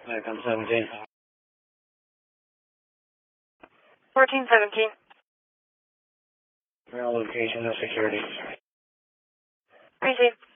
Icon 17. 1417. Real location of security. Receive.